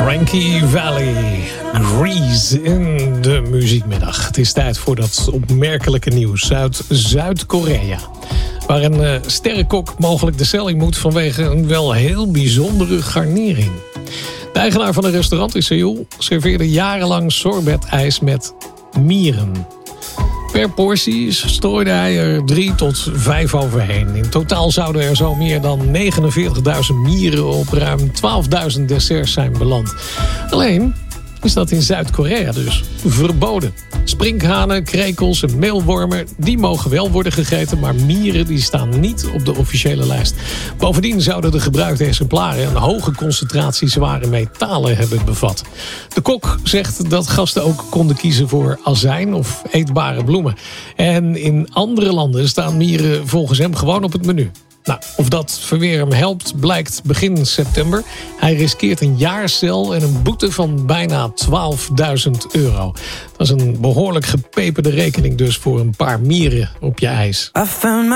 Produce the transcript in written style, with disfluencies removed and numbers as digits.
Frankie Valli, Grease in de muziekmiddag. Het is tijd voor dat opmerkelijke nieuws uit Zuid-Korea. Waar een sterrenkok mogelijk de cel in moet vanwege een wel heel bijzondere garnering. De eigenaar van een restaurant in Seoul serveerde jarenlang sorbetijs met mieren. Per portie strooide hij er 3 tot 5 overheen. In totaal zouden er zo meer dan 49.000 mieren op ruim 12.000 desserts zijn beland. Alleen is dat in Zuid-Korea dus verboden. Sprinkhanen, krekels en meelwormen, die mogen wel worden gegeten, maar mieren die staan niet op de officiële lijst. Bovendien zouden de gebruikte exemplaren een hoge concentratie zware metalen hebben bevat. De kok zegt dat gasten ook konden kiezen voor azijn of eetbare bloemen. En in andere landen staan mieren volgens hem gewoon op het menu. Nou, of dat verweer hem helpt, blijkt begin september. Hij riskeert een jaar cel en een boete van bijna €12.000. Dat is een behoorlijk gepeperde rekening dus voor een paar mieren op je ijs.